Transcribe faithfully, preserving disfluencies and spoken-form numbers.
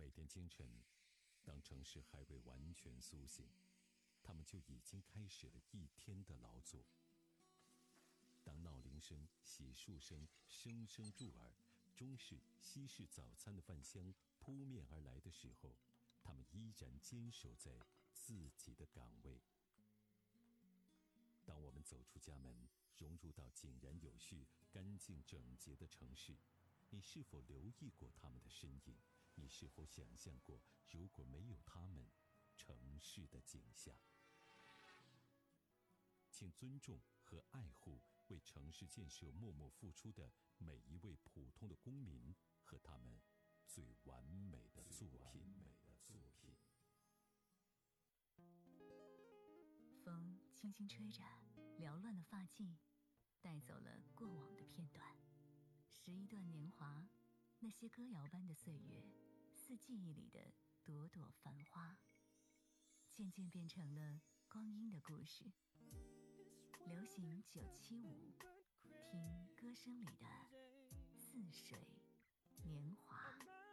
每天清晨，当城市还未完全苏醒，他们就已经开始了一天的劳作。当闹铃声、洗漱声声声入耳，中式、西式早餐的饭香扑面而来的时候，他们依然坚守在自己的岗位。当我们走出家门，融入到井然有序、干净整洁的城市，你是否留意过他们的身影？你是否想象过，如果没有他们，城市的景象？请尊重和爱护为城市建设默默付出的每一位普通的公民和他们最完美的作品。 风轻轻吹着缭乱的发髻，带走了过往的片段。十一段年华，那些歌谣般的岁月，似记忆里的朵朵繁花，渐渐变成了光阴的故事。流行九七五，听歌声里的似水年华。